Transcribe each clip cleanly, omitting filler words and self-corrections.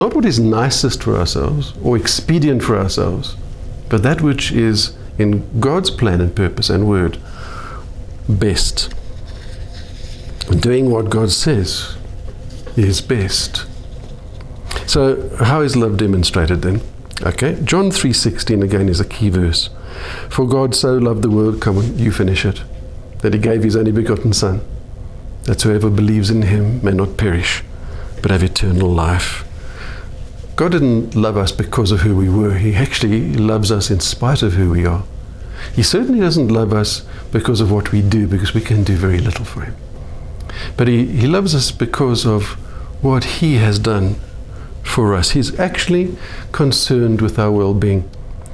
Not what is nicest for ourselves or expedient for ourselves, but that which is in God's plan and purpose and word best. Doing what God says is best. So how is love demonstrated then? Okay, John 3:16 again is a key verse. For God so loved the world, come on, you finish it, that he gave his only begotten Son, that whoever believes in him may not perish, but have eternal life. God didn't love us because of who we were. He actually loves us in spite of who we are. He certainly doesn't love us because of what we do, because we can do very little for him. But he loves us because of what he has done for us. He's actually concerned with our well-being.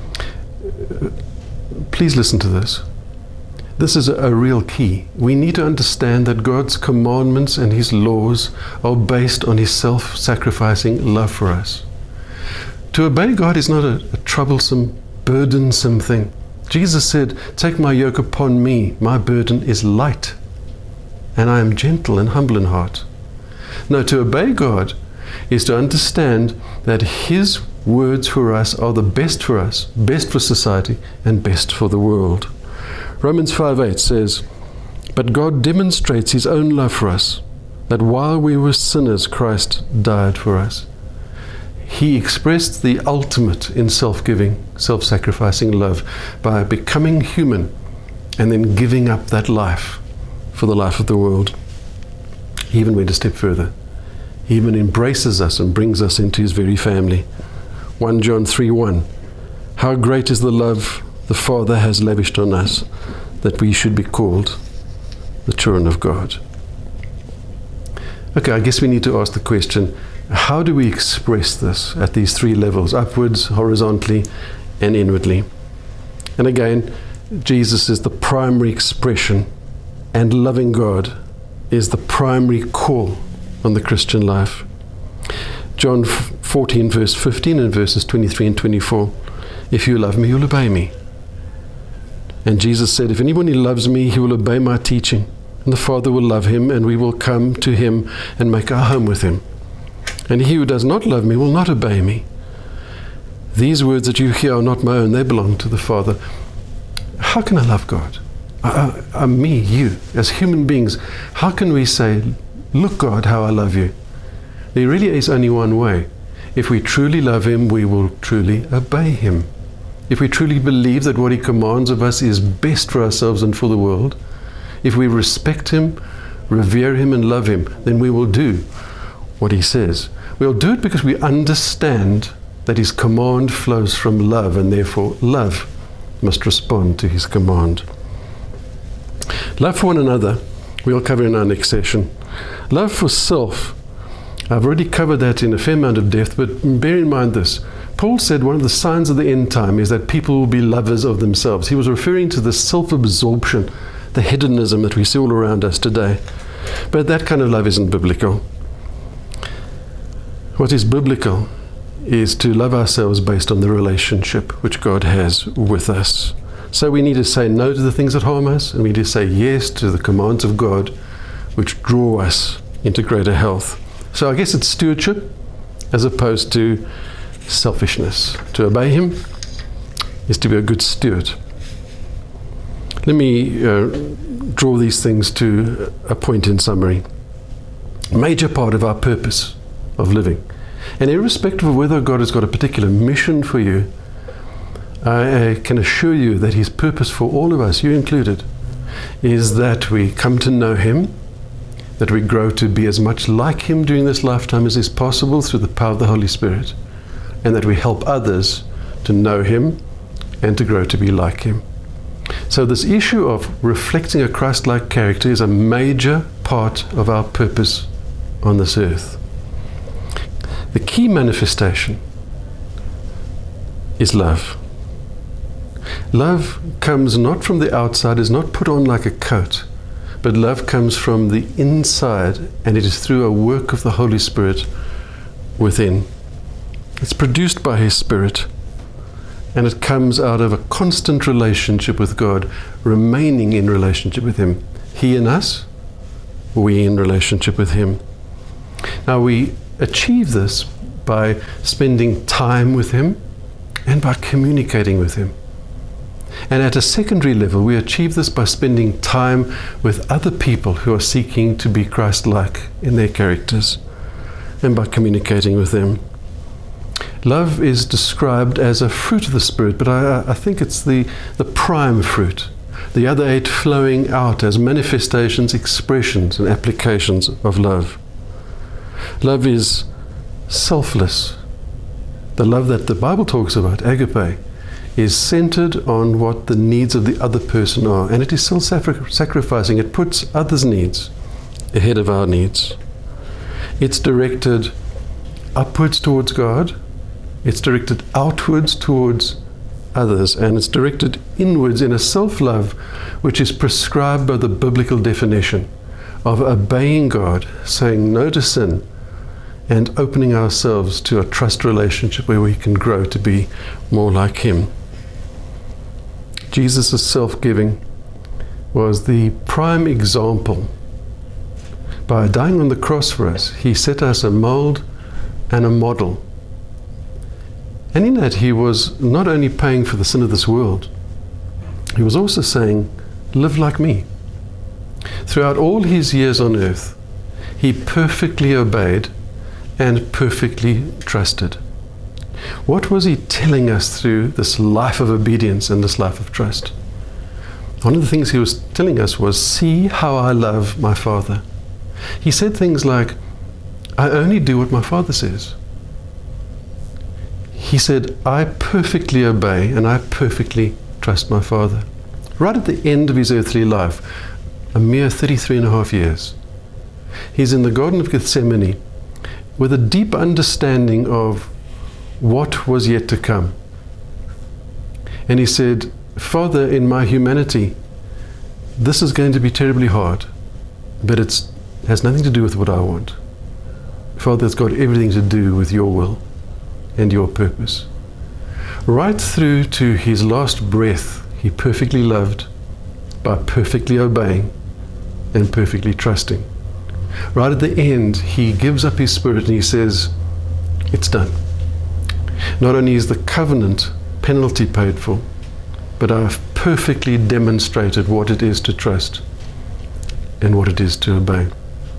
Please listen to this. This is a real key. We need to understand that God's commandments and his laws are based on his self-sacrificing love for us. To obey God is not a troublesome, burdensome thing. Jesus said, take my yoke upon me, my burden is light, and I am gentle and humble in heart. No, to obey God is to understand that his words for us are the best for us, best for society, and best for the world. Romans 5:8 says, but God demonstrates his own love for us, that while we were sinners, Christ died for us. He expressed the ultimate in self-giving, self-sacrificing love by becoming human and then giving up that life for the life of the world. He even went a step further. He even embraces us and brings us into his very family. 1 John 3:1, how great is the love the Father has lavished on us, that we should be called the children of God. Okay, I guess we need to ask the question, how do we express this at these three levels, upwards, horizontally, and inwardly? And again, Jesus is the primary expression, and loving God is the primary call on the Christian life. John 14 verse 15 and verses 23 and 24, if you love me, you'll obey me. And Jesus said, if anybody loves me, he will obey my teaching, and the Father will love him, and we will come to him and make our home with him. And he who does not love me will not obey me. These words that you hear are not my own, they belong to the Father. How can I love God? Me, you, as human beings, how can we say, look God, how I love you? There really is only one way. If we truly love him, we will truly obey him. If we truly believe that what he commands of us is best for ourselves and for the world, if we respect him, revere him, and love him, then we will do what he says. We'll do it because we understand that his command flows from love, and therefore love must respond to his command. Love for one another, we'll cover in our next session. Love for self, I've already covered that in a fair amount of depth, but bear in mind this. Paul said one of the signs of the end time is that people will be lovers of themselves. He was referring to the self-absorption, the hedonism that we see all around us today. But that kind of love isn't biblical. What is biblical is to love ourselves based on the relationship which God has with us. So we need to say no to the things that harm us, and we need to say yes to the commands of God which draw us into greater health. So I guess it's stewardship as opposed to selfishness. To obey him is to be a good steward. Let me draw these things to a point in summary. A major part of our purpose of living, and irrespective of whether God has got a particular mission for you, I can assure you that his purpose for all of us, you included, is that we come to know him, that we grow to be as much like him during this lifetime as is possible through the power of the Holy Spirit, and that we help others to know him and to grow to be like him. So this issue of reflecting a Christ-like character is a major part of our purpose on this earth. The key manifestation is love. Love comes not from the outside, is not put on like a coat, but love comes from the inside, and it is through a work of the Holy Spirit within. It's produced by his Spirit, and it comes out of a constant relationship with God, remaining in relationship with him. He in us, we in relationship with him. Now we achieve this by spending time with Him and by communicating with Him. And at a secondary level, we achieve this by spending time with other people who are seeking to be Christ-like in their characters and by communicating with them. Love is described as a fruit of the Spirit, but I think it's the prime fruit. The other 8 flowing out as manifestations, expressions, and applications of love. Love is selfless. The love that the Bible talks about, agape, is centered on what the needs of the other person are. And it is self-sacrificing. It puts others' needs ahead of our needs. It's directed upwards towards God. It's directed outwards towards others. And it's directed inwards in a self-love which is prescribed by the biblical definition of obeying God, saying no to sin, and opening ourselves to a trust relationship where we can grow to be more like Him. Jesus' self-giving was the prime example. By dying on the cross for us, He set us a mold and a model. And in that, He was not only paying for the sin of this world, He was also saying, live like me. Throughout all His years on earth, He perfectly obeyed and perfectly trusted. What was He telling us through this life of obedience and this life of trust? One of the things He was telling us was, see how I love my Father. He said things like, I only do what my Father says. He said, I perfectly obey and I perfectly trust my Father. Right at the end of His earthly life, a mere 33.5 years, He's in the Garden of Gethsemane with a deep understanding of what was yet to come. And He said, Father, in my humanity, this is going to be terribly hard, but it has nothing to do with what I want. Father, it's got everything to do with your will and your purpose. Right through to His last breath, He perfectly loved by perfectly obeying and perfectly trusting. Right at the end, He gives up His Spirit and He says, it's done. Not only is the covenant penalty paid for, but I've perfectly demonstrated what it is to trust and what it is to obey.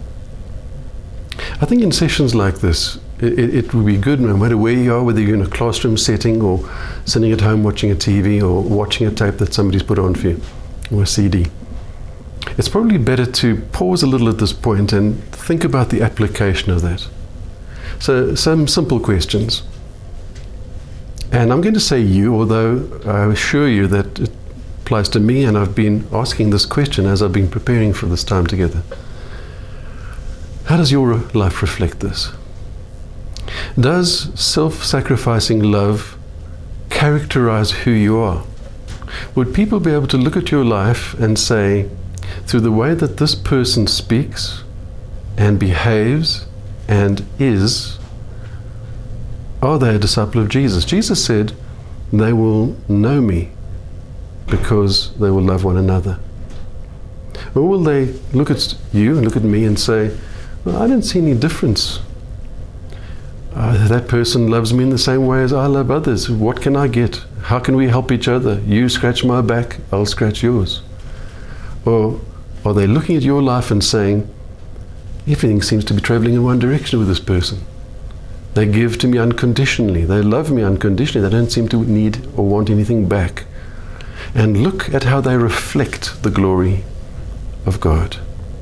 I think in sessions like this, it would be good no matter where you are, whether you're in a classroom setting or sitting at home watching a TV or watching a tape that somebody's put on for you, or a CD. It's probably better to pause a little at this point and think about the application of that. So some simple questions. And I'm going to say you, although I assure you that it applies to me, and I've been asking this question as I've been preparing for this time together. How does your life reflect this? Does self-sacrificing love characterize who you are? Would people be able to look at your life and say, through the way that this person speaks and behaves and is, are they a disciple of Jesus? Jesus said, they will know me because they will love one another. Or will they look at you and look at me and say, well, I don't see any difference. That person loves me in the same way as I love others. What can I get? How can we help each other? You scratch my back, I'll scratch yours. Or are they looking at your life and saying, everything seems to be traveling in one direction with this person. They give to me unconditionally. They love me unconditionally. They don't seem to need or want anything back. And look at how they reflect the glory of God.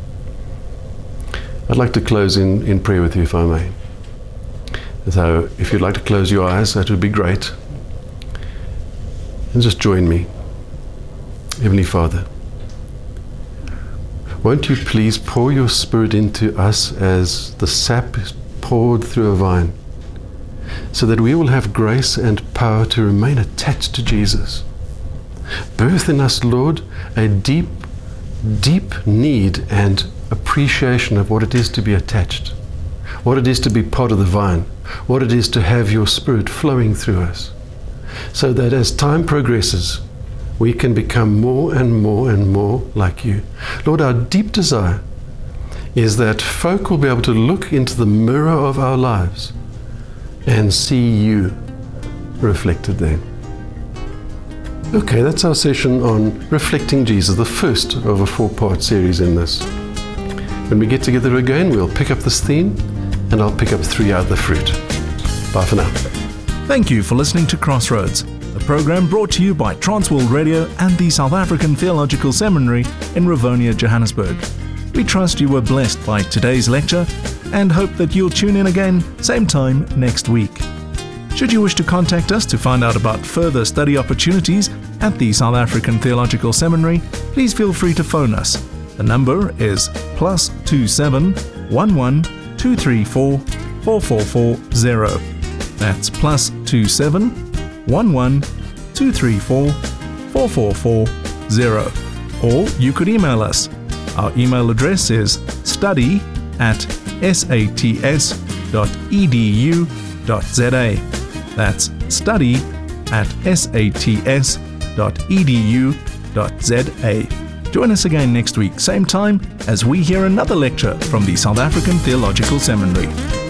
I'd like to close in prayer with you, if I may. So if you'd like to close your eyes, that would be great. And just join me. Heavenly Father, won't you please pour your Spirit into us as the sap is poured through a vine, so that we will have grace and power to remain attached to Jesus. Birth in us, Lord, a deep, deep need and appreciation of what it is to be attached, what it is to be part of the vine, what it is to have your Spirit flowing through us, so that as time progresses, we can become more and more and more like you. Lord, our deep desire is that folk will be able to look into the mirror of our lives and see you reflected there. Okay, that's our session on reflecting Jesus, the first of a 4-part series in this. When we get together again, we'll pick up this theme, and I'll pick up 3 other fruit. Bye for now. Thank you for listening to Crossroads, a program brought to you by Transworld Radio and the South African Theological Seminary in Rivonia, Johannesburg. We trust you were blessed by today's lecture and hope that you'll tune in again, same time next week. Should you wish to contact us to find out about further study opportunities at the South African Theological Seminary, please feel free to phone us. The number is +27 11 234 4440. That's +27 11 234 4440. Or you could email us. Our email address is study@sats.edu.za. That's study@sats.edu.za. Join us again next week, same time, as we hear another lecture from the South African Theological Seminary.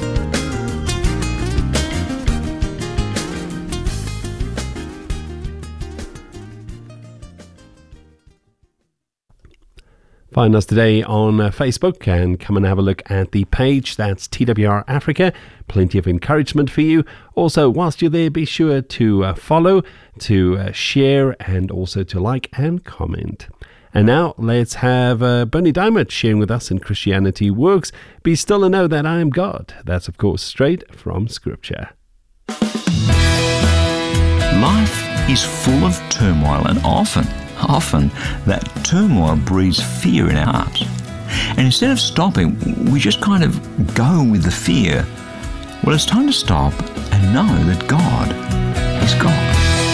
Find us today on Facebook and come and have a look at the page. That's TWR Africa. Plenty of encouragement for you. Also, whilst you're there, be sure to follow, to share, and also to like and comment. And now let's have Bernie Diamond sharing with us in Christianity Works. Be still and know that I am God. That's, of course, straight from Scripture. Life is full of turmoil, and often that turmoil breeds fear in our hearts. And instead of stopping, we just kind of go with the fear. Well, it's time to stop and know that God is God.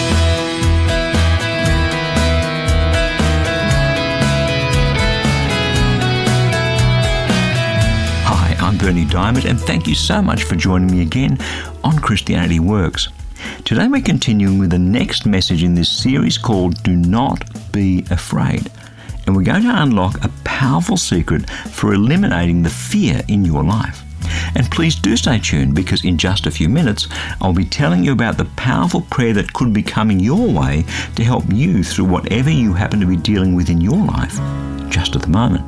Hi, I'm Bernie Diamond, and thank you so much for joining me again on Christianity Works. Today we're continuing with the next message in this series called Do Not Be Afraid. And we're going to unlock a powerful secret for eliminating the fear in your life. And please do stay tuned, because in just a few minutes I'll be telling you about the powerful prayer that could be coming your way to help you through whatever you happen to be dealing with in your life just at the moment.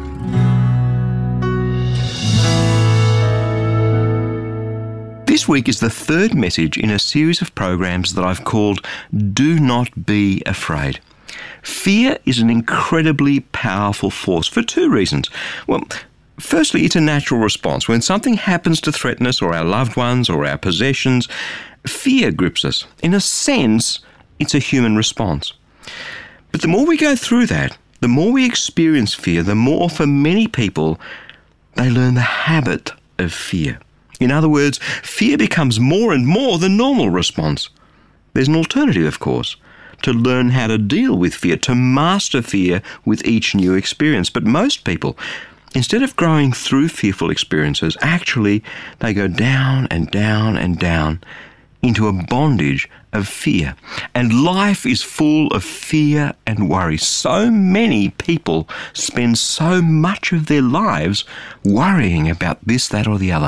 This week is the third message in a series of programs that I've called Do Not Be Afraid. Fear is an incredibly powerful force for 2 reasons. Well, firstly, it's a natural response. When something happens to threaten us or our loved ones or our possessions, fear grips us. In a sense, it's a human response. But the more we go through that, the more we experience fear, the more for many people they learn the habit of fear. In other words, fear becomes more and more the normal response. There's an alternative, of course, to learn how to deal with fear, to master fear with each new experience. But most people, instead of growing through fearful experiences, actually they go down and down and down into a bondage of fear. And life is full of fear and worry. So many people spend so much of their lives worrying about this, that, or the other.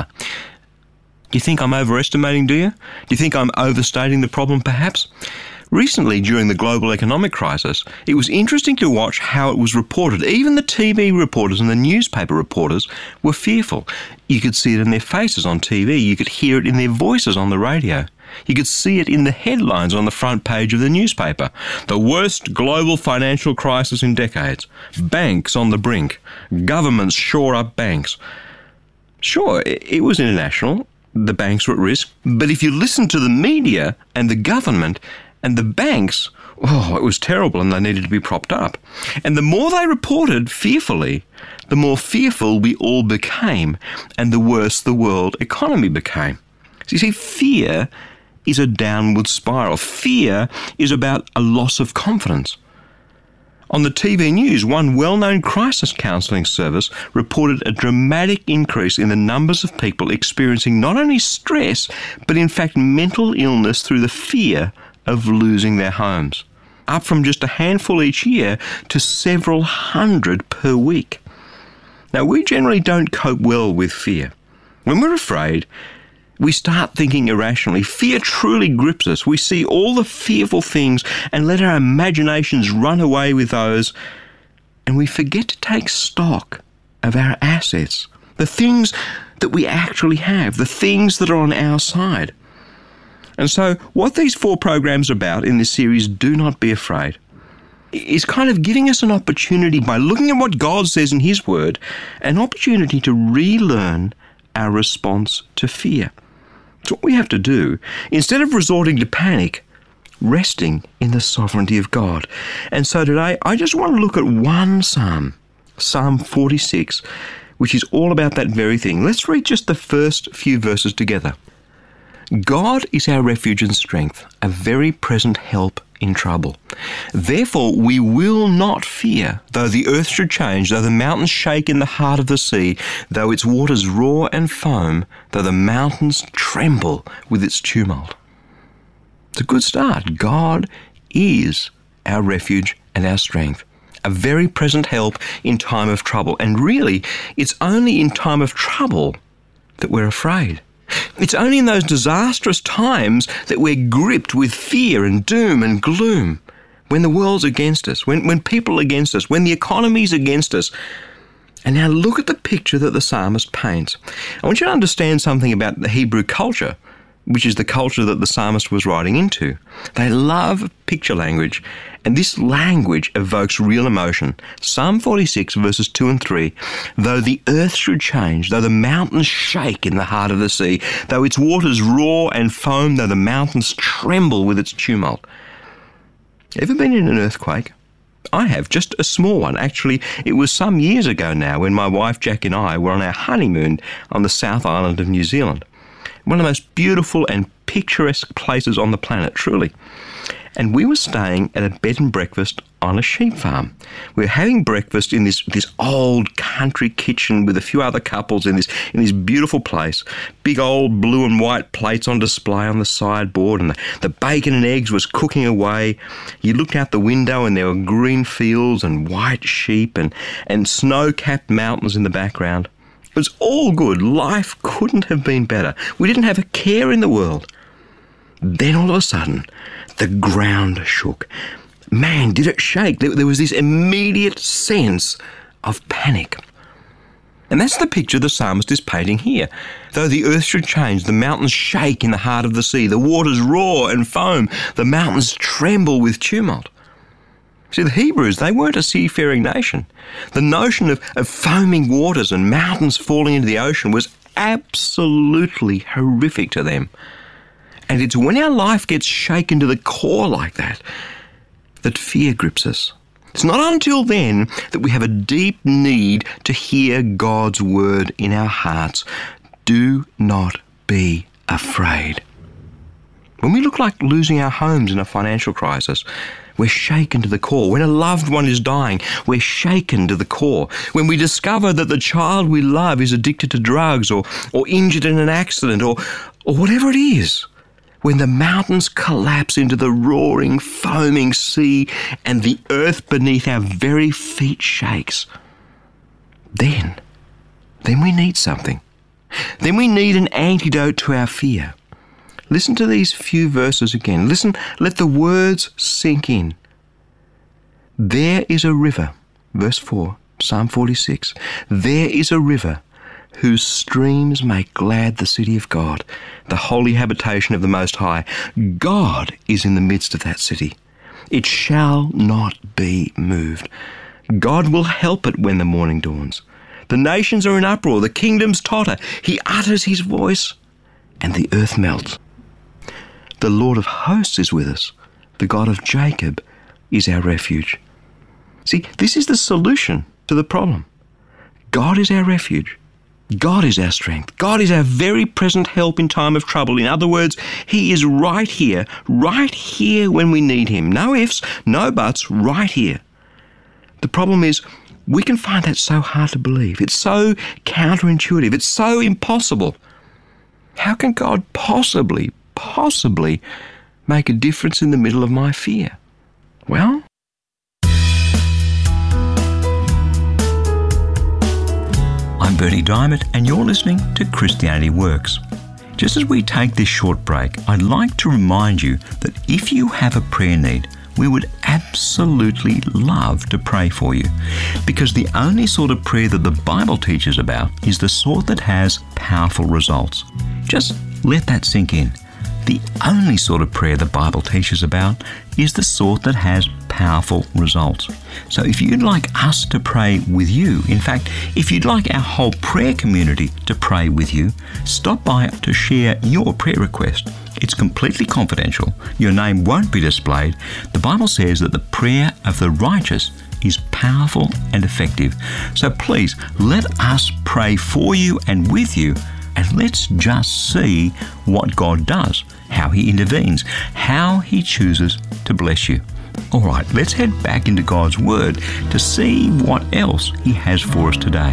Do you think I'm overestimating, do you? Do you think I'm overstating the problem, perhaps? Recently, during the global economic crisis, it was interesting to watch how it was reported. Even the TV reporters and the newspaper reporters were fearful. You could see it in their faces on TV. You could hear it in their voices on the radio. You could see it in the headlines on the front page of the newspaper. The worst global financial crisis in decades. Banks on the brink. Governments shore up banks. Sure, it was international. The banks were at risk. But if you listen to the media and the government and the banks, it was terrible, and they needed to be propped up. And the more they reported fearfully, the more fearful we all became, and the worse the world economy became. So you see, fear is a downward spiral. Fear is about a loss of confidence. On the TV news, one well-known crisis counselling service reported a dramatic increase in the numbers of people experiencing not only stress, but in fact mental illness through the fear of losing their homes, up from just a handful each year to several hundred per week. Now, we generally don't cope well with fear. When we're afraid, We start thinking irrationally. Fear truly grips us. We see all the fearful things and let our imaginations run away with those, and we forget to take stock of our assets, the things that we actually have, the things that are on our side. And so what these 4 programs are about in this series, Do Not Be Afraid, is kind of giving us an opportunity, by looking at what God says in His Word, an opportunity to relearn our response to fear. It's what we have to do. Instead of resorting to panic, resting in the sovereignty of God. And so today, I just want to look at one psalm, Psalm 46, which is all about that very thing. Let's read just the first few verses together. God is our refuge and strength, a very present help in trouble. Therefore we will not fear, though the earth should change, though the mountains shake in the heart of the sea, though its waters roar and foam, though the mountains tremble with its tumult. It's a good start. God is our refuge and our strength, a very present help in time of trouble. And really, it's only in time of trouble that we're afraid. It's only in those disastrous times that we're gripped with fear and doom and gloom. When the world's against us, when people are against us, when the economy's against us. And now look at the picture that the psalmist paints. I want you to understand something about the Hebrew culture, which is the culture that the psalmist was writing into. They love picture language, and this language evokes real emotion. Psalm 46, verses 2 and 3, though the earth should change, though the mountains shake in the heart of the sea, though its waters roar and foam, though the mountains tremble with its tumult. Ever been in an earthquake? I have, just a small one. Actually, it was some years ago now when my wife Jack and I were on our honeymoon on the South Island of New Zealand. One of the most beautiful and picturesque places on the planet, truly. And we were staying at a bed and breakfast on a sheep farm. We were having breakfast in this old country kitchen with a few other couples in this beautiful place. Big old blue and white plates on display on the sideboard, and the bacon and eggs was cooking away. You looked out the window and there were green fields and white sheep and snow-capped mountains in the background. It was all good. Life couldn't have been better. We didn't have a care in the world. Then all of a sudden, the ground shook. Man, did it shake. There was this immediate sense of panic. And that's the picture the psalmist is painting here. Though the earth should change, the mountains shake in the heart of the sea, the waters roar and foam, the mountains tremble with tumult. See, the Hebrews, they weren't a seafaring nation. The notion of foaming waters and mountains falling into the ocean was absolutely horrific to them. And it's when our life gets shaken to the core like that, that fear grips us. It's not until then that we have a deep need to hear God's word in our hearts. Do not be afraid. When we look like losing our homes in a financial crisis, we're shaken to the core. When a loved one is dying, we're shaken to the core. When we discover that the child we love is addicted to drugs or injured in an accident or whatever it is. When the mountains collapse into the roaring, foaming sea and the earth beneath our very feet shakes, then we need something. Then we need an antidote to our fear. Listen to these few verses again. Listen, let the words sink in. There is a river, verse 4, Psalm 46. There is a river whose streams make glad the city of God, the holy habitation of the Most High. God is in the midst of that city. It shall not be moved. God will help it when the morning dawns. The nations are in uproar, the kingdoms totter. He utters his voice, and the earth melts. The Lord of hosts is with us. The God of Jacob is our refuge. See, this is the solution to the problem. God is our refuge. God is our strength. God is our very present help in time of trouble. In other words, he is right here when we need him. No ifs, no buts, right here. The problem is, we can find that so hard to believe. It's so counterintuitive. It's so impossible. How can God possibly make a difference in the middle of my fear? Well, I'm Bernie Diamond, and you're listening to Christianity Works. Just as we take this short break, I'd like to remind you that if you have a prayer need, we would absolutely love to pray for you, because the only sort of prayer that the Bible teaches about is the sort that has powerful results. Just let that sink in. The only sort of prayer the Bible teaches about is the sort that has powerful results. So if you'd like us to pray with you, in fact, if you'd like our whole prayer community to pray with you, stop by to share your prayer request. It's completely confidential. Your name won't be displayed. The Bible says that the prayer of the righteous is powerful and effective. So please let us pray for you and with you, and let's just see what God does, how He intervenes, how He chooses to bless you. All right, let's head back into God's Word to see what else He has for us today.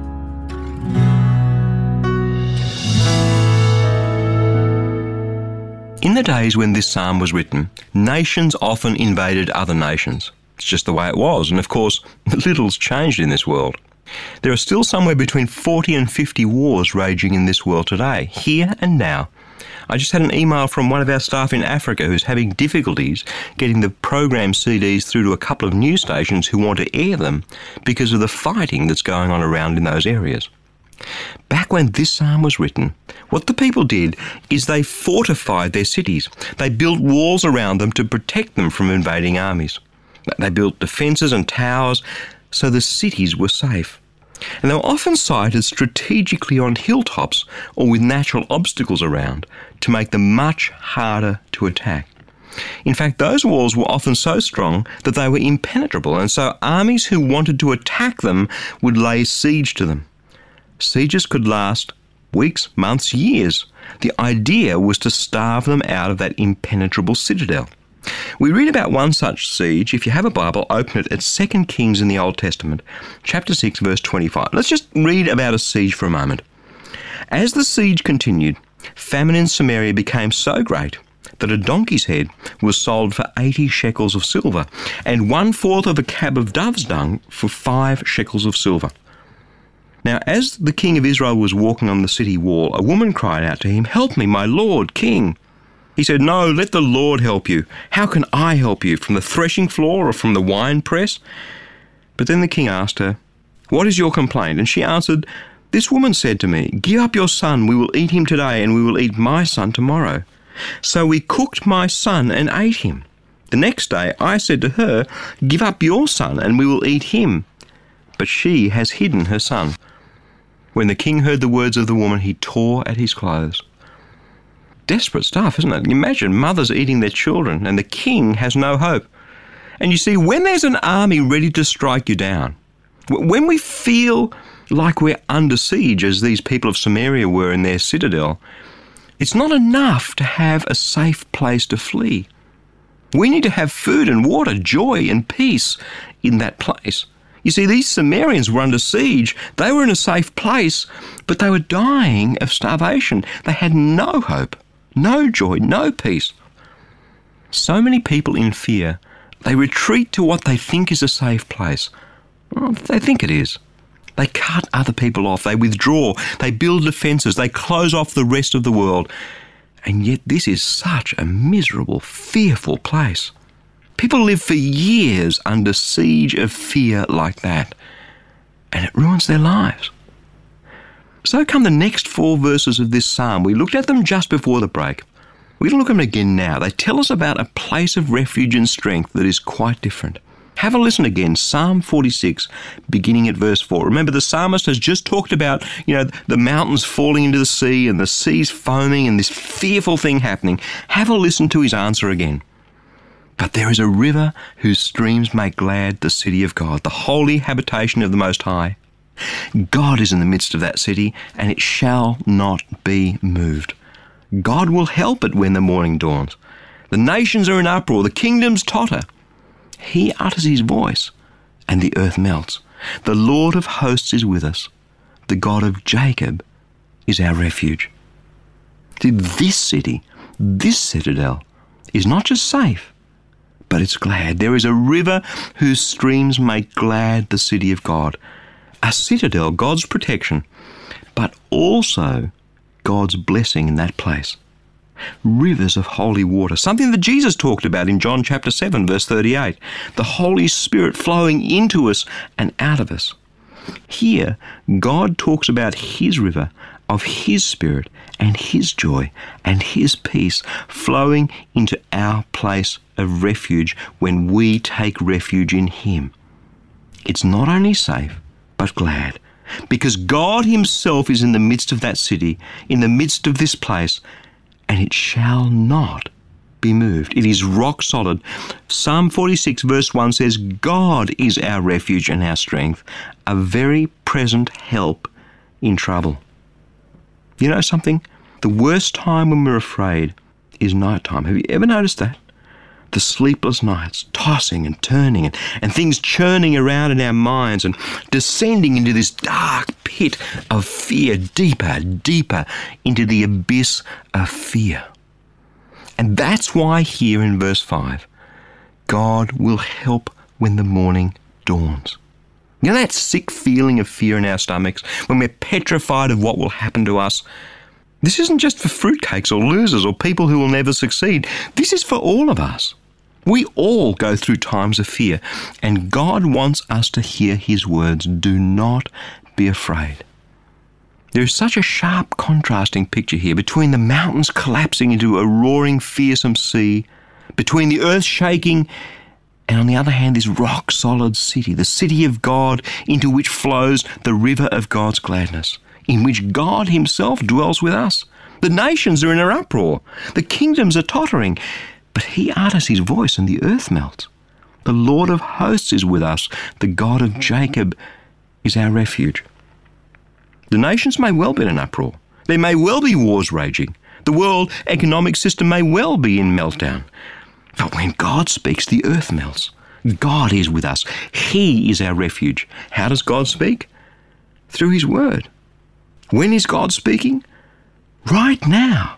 In the days when this psalm was written, nations often invaded other nations. It's just the way it was, and of course, little's changed in this world. There are still somewhere between 40 and 50 wars raging in this world today, here and now. I just had an email from one of our staff in Africa who's having difficulties getting the program CDs through to a couple of news stations who want to air them because of the fighting that's going on around in those areas. Back when this psalm was written, what the people did is they fortified their cities. They built walls around them to protect them from invading armies. They built defences and towers so the cities were safe. And they were often sited strategically on hilltops or with natural obstacles around to make them much harder to attack. In fact, those walls were often so strong that they were impenetrable, and so armies who wanted to attack them would lay siege to them. Sieges could last weeks, months, years. The idea was to starve them out of that impenetrable citadel. We read about one such siege. If you have a Bible, open it at 2 Kings in the Old Testament, chapter 6, verse 25. Let's just read about a siege for a moment. As the siege continued, famine in Samaria became so great that a donkey's head was sold for 80 shekels of silver, and 1/4 of a cab of dove's dung for 5 shekels of silver. Now, as the king of Israel was walking on the city wall, a woman cried out to him, "Help me, my lord, king." He said, "No, let the Lord help you. How can I help you? From the threshing floor or from the wine press?" But then the king asked her, "What is your complaint?" And she answered, "This woman said to me, 'Give up your son, we will eat him today, and we will eat my son tomorrow.' So we cooked my son and ate him. The next day I said to her, 'Give up your son, and we will eat him.' But she has hidden her son." When the king heard the words of the woman, he tore at his clothes. Desperate stuff, isn't it? Imagine mothers eating their children, and the king has no hope. And you see, when there's an army ready to strike you down, when we feel like we're under siege, as these people of Samaria were in their citadel, it's not enough to have a safe place to flee. We need to have food and water, joy and peace in that place. You see, these Samaritans were under siege. They were in a safe place, but they were dying of starvation. They had no hope, no joy, no peace. So many people in fear, they retreat to what they think is a safe place. Well, they think it is. They cut other people off. They withdraw. They build defences. They close off the rest of the world. And yet this is such a miserable, fearful place. People live for years under siege of fear like that, and it ruins their lives. So come the next 4 verses of this psalm. We looked at them just before the break. We're going to look at them again now. They tell us about a place of refuge and strength that is quite different. Have a listen again, Psalm 46, beginning at verse 4. Remember, the psalmist has just talked about, the mountains falling into the sea and the seas foaming and this fearful thing happening. Have a listen to his answer again. "But there is a river whose streams make glad the city of God, the holy habitation of the Most High. God is in the midst of that city, and it shall not be moved. God will help it when the morning dawns. The nations are in uproar, the kingdoms totter. He utters his voice, and the earth melts. The Lord of hosts is with us. The God of Jacob is our refuge." See, this city, this citadel, is not just safe, but it's glad. There is a river whose streams make glad the city of God. A citadel, God's protection, but also God's blessing in that place. Rivers of holy water, something that Jesus talked about in John chapter 7, verse 38. The Holy Spirit flowing into us and out of us. Here, God talks about His river of His Spirit and His joy and His peace flowing into our place of refuge when we take refuge in Him. It's not only safe, but glad, because God Himself is in the midst of that city, in the midst of this place, and it shall not be moved. It is rock solid. Psalm 46 verse 1 says, God is our refuge and our strength, a very present help in trouble. You know something? The worst time when we're afraid is night time. Have you ever noticed that? The sleepless nights, tossing and turning and things churning around in our minds and descending into this dark pit of fear, deeper, deeper into the abyss of fear. And that's why here in verse 5, God will help when the morning dawns. You know that sick feeling of fear in our stomachs when we're petrified of what will happen to us? This isn't just for fruitcakes or losers or people who will never succeed. This is for all of us. We all go through times of fear, and God wants us to hear His words, do not be afraid. There is such a sharp contrasting picture here between the mountains collapsing into a roaring, fearsome sea, between the earth shaking, and on the other hand, this rock-solid city, the city of God into which flows the river of God's gladness, in which God Himself dwells with us. The nations are in an uproar. The kingdoms are tottering. But He utters His voice and the earth melts. The Lord of hosts is with us. The God of Jacob is our refuge. The nations may well be in an uproar. There may well be wars raging. The world economic system may well be in meltdown. But when God speaks, the earth melts. God is with us. He is our refuge. How does God speak? Through His word. When is God speaking? Right now.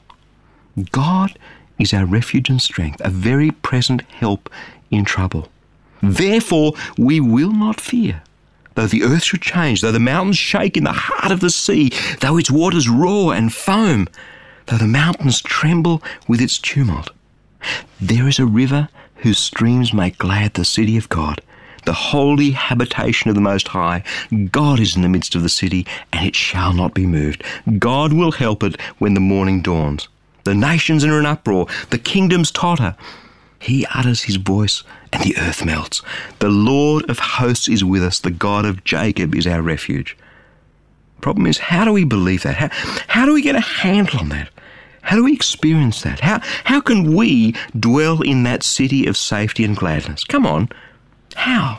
God is our refuge and strength, a very present help in trouble. Therefore, we will not fear. Though the earth should change, though the mountains shake in the heart of the sea, though its waters roar and foam, though the mountains tremble with its tumult. There is a river whose streams make glad the city of God, the holy habitation of the Most High. God is in the midst of the city, and it shall not be moved. God will help it when the morning dawns. The nations are in uproar. The kingdoms totter. He utters His voice and the earth melts. The Lord of hosts is with us. The God of Jacob is our refuge. Problem is, how do we believe that? How do we get a handle on that? How do we experience that? How can we dwell in that city of safety and gladness? Come on. How?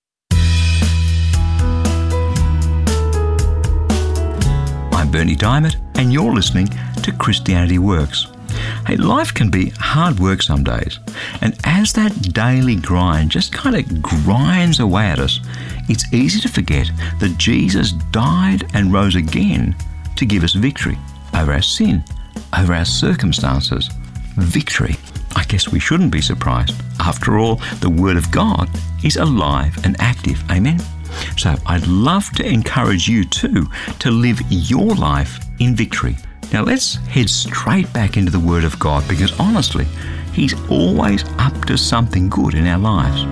I'm Bernie Diamond, and you're listening to Christianity Works. Hey, life can be hard work some days, and as that daily grind just kind of grinds away at us, it's easy to forget that Jesus died and rose again to give us victory over our sin, over our circumstances. Victory. I guess we shouldn't be surprised. After all, the Word of God is alive and active. Amen? So I'd love to encourage you too to live your life in victory. Now let's head straight back into the Word of God, because honestly, He's always up to something good in our lives.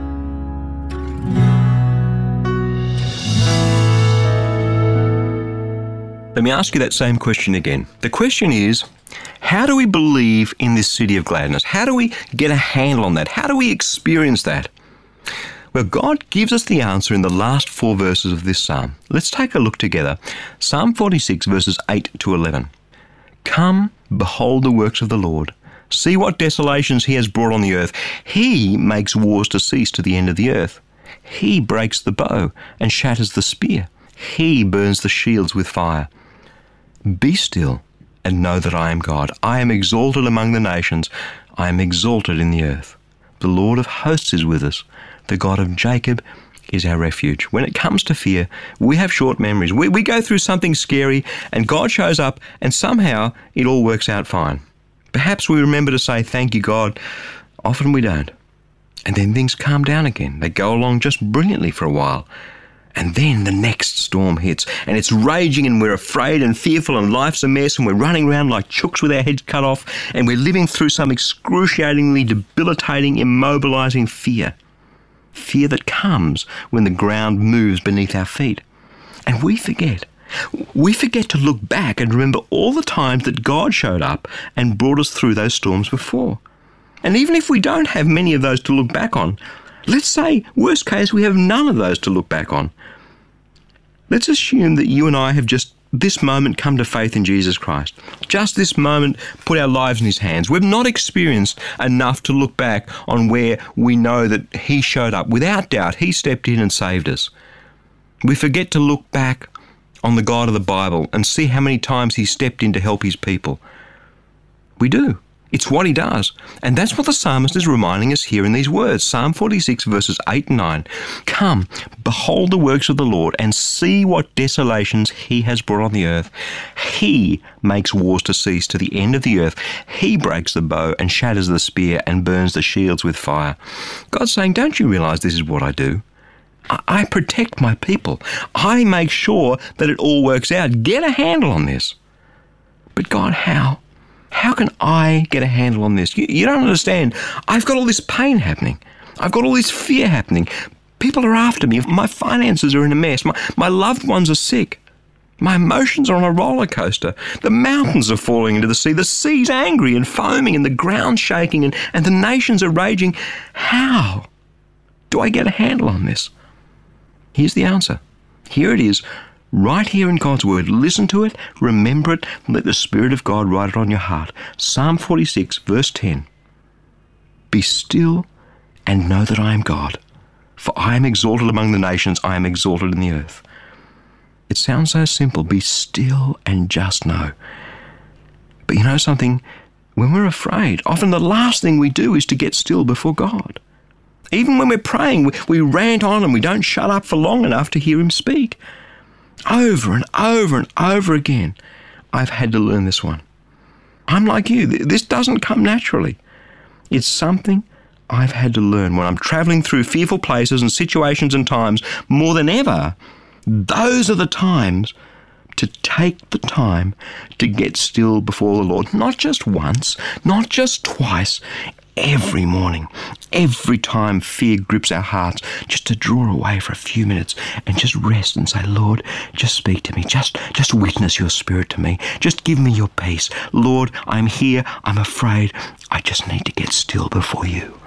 Let me ask you that same question again. The question is, how do we believe in this city of gladness? How do we get a handle on that? How do we experience that? Well, God gives us the answer in the last 4 verses of this psalm. Let's take a look together. Psalm 46 verses 8 to 11. Come, behold the works of the Lord. See what desolations He has brought on the earth. He makes wars to cease to the end of the earth. He breaks the bow and shatters the spear. He burns the shields with fire. Be still and know that I am God. I am exalted among the nations. I am exalted in the earth. The Lord of hosts is with us. The God of Jacob is our refuge. When it comes to fear, we have short memories. We go through something scary and God shows up and somehow it all works out fine. Perhaps we remember to say, thank you, God. Often we don't. And then things calm down again. They go along just brilliantly for a while. And then the next storm hits, and it's raging, and we're afraid and fearful, and life's a mess, and we're running around like chooks with our heads cut off, and we're living through some excruciatingly debilitating, immobilizing fear. Fear that comes when the ground moves beneath our feet. And we forget. We forget to look back and remember all the times that God showed up and brought us through those storms before. And even if we don't have many of those to look back on, let's say, worst case, we have none of those to look back on. Let's assume that you and I have just this moment come to faith in Jesus Christ. Just this moment put our lives in his hands. We've not experienced enough to look back on where we know that he showed up. Without doubt, he stepped in and saved us. We forget to look back on the God of the Bible and see how many times he stepped in to help his people. We do. It's what he does. And that's what the psalmist is reminding us here in these words. Psalm 46 verses 8 and 9. Come, behold the works of the Lord and see what desolations he has brought on the earth. He makes wars to cease to the end of the earth. He breaks the bow and shatters the spear and burns the shields with fire. God's saying, don't you realize this is what I do? I protect my people. I make sure that it all works out. Get a handle on this. But God, how? How can I get a handle on this? You don't understand. I've got all this pain happening. I've got all this fear happening. People are after me. My finances are in a mess. My loved ones are sick. My emotions are on a roller coaster. The mountains are falling into the sea. The sea's angry and foaming and the ground's shaking and the nations are raging. How do I get a handle on this? Here's the answer. Here it is. Right here in God's Word. Listen to it, remember it, and let the Spirit of God write it on your heart. Psalm 46, verse 10. Be still and know that I am God, for I am exalted among the nations, I am exalted in the earth. It sounds so simple. Be still and just know. But you know something? When we're afraid, often the last thing we do is to get still before God. Even when we're praying, we rant on and we don't shut up for long enough to hear him speak. Over and over and over again, I've had to learn this one. I'm like you. This doesn't come naturally. It's something I've had to learn when I'm traveling through fearful places and situations and times. More than ever, those are the times to take the time to get still before the Lord. Not just once, not just twice, every morning, every time fear grips our hearts, just to draw away for a few minutes and just rest and say, Lord, just speak to me. Just witness your Spirit to me. Just give me your peace. Lord, I'm here. I'm afraid. I just need to get still before you.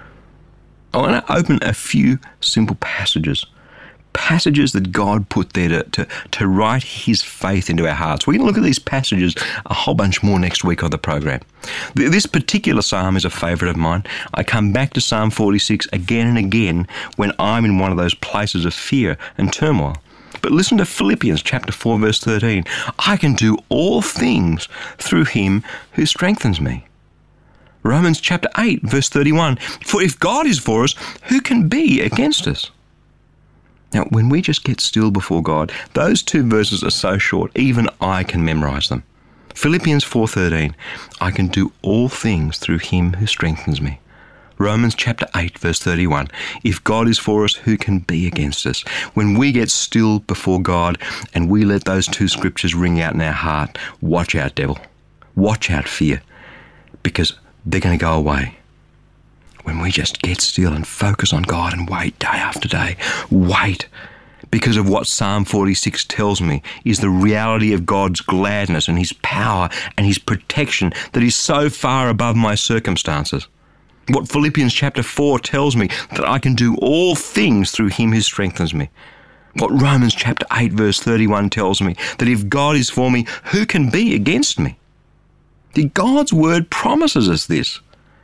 I want to open a few simple passages that God put there to write his faith into our hearts. We're going to look at these passages a whole bunch more next week on the program. This particular psalm is a favourite of mine. I come back to Psalm 46 again and again when I'm in one of those places of fear and turmoil. But listen to Philippians chapter 4 verse 13. I can do all things through him who strengthens me. Romans chapter 8 verse 31. For if God is for us, who can be against us? Now, when we just get still before God, those two verses are so short, even I can memorize them. Philippians 4:13, I can do all things through him who strengthens me. Romans chapter 8, verse 31, if God is for us, who can be against us? When we get still before God and we let those two scriptures ring out in our heart, watch out, devil. Watch out, fear, because they're going to go away. When we just get still and focus on God and wait day after day, wait, because of what Psalm 46 tells me is the reality of God's gladness and his power and his protection that is so far above my circumstances. What Philippians chapter 4 tells me, that I can do all things through him who strengthens me. What Romans chapter 8 verse 31 tells me, that if God is for me, who can be against me? God's word promises us this.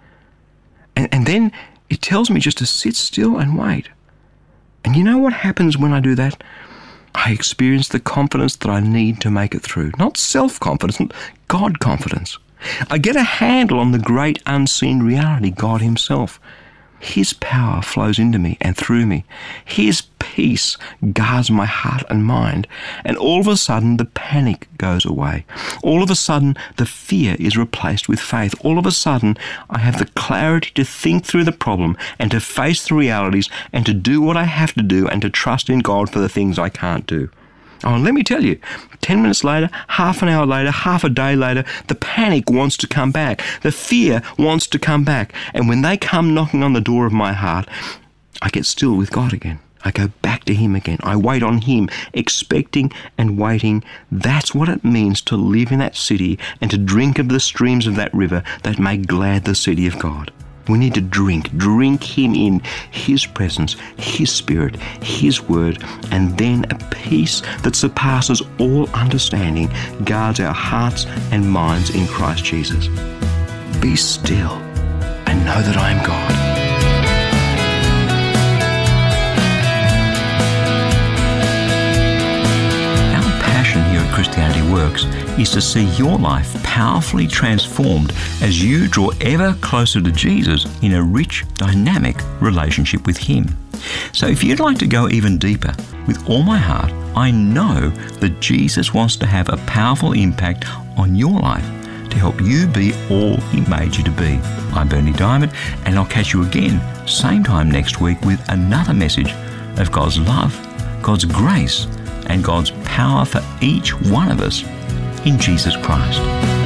And then it tells me just to sit still and wait. And you know what happens when I do that? I experience the confidence that I need to make it through. Not self-confidence, God confidence. I get a handle on the great unseen reality, God himself. His power flows into me and through me. His peace guards my heart and mind. And all of a sudden, the panic goes away. All of a sudden, the fear is replaced with faith. All of a sudden, I have the clarity to think through the problem and to face the realities and to do what I have to do and to trust in God for the things I can't do. Oh, and let me tell you, 10 minutes later, half an hour later, half a day later, the panic wants to come back. The fear wants to come back. And when they come knocking on the door of my heart, I get still with God again. I go back to Him again. I wait on Him, expecting and waiting. That's what it means to live in that city and to drink of the streams of that river that make glad the city of God. We need to drink Him in, His presence, His Spirit, His Word, and then a peace that surpasses all understanding guards our hearts and minds in Christ Jesus. Be still and know that I am God. Here at Christianity Works is to see your life powerfully transformed as you draw ever closer to Jesus in a rich, dynamic relationship with Him. So if you'd like to go even deeper, with all my heart, I know that Jesus wants to have a powerful impact on your life to help you be all He made you to be. I'm Bernie Diamond, and I'll catch you again same time next week with another message of God's love, God's grace, and God's power for each one of us in Jesus Christ.